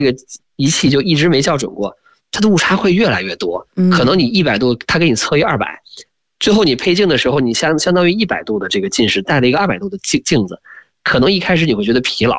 个仪器就一直没校准过，它的误差会越来越多。可能你100度，它给你测一200，最后你配镜的时候，你相当于100度的这个近视，戴了一个200度的镜子，可能一开始你会觉得疲劳，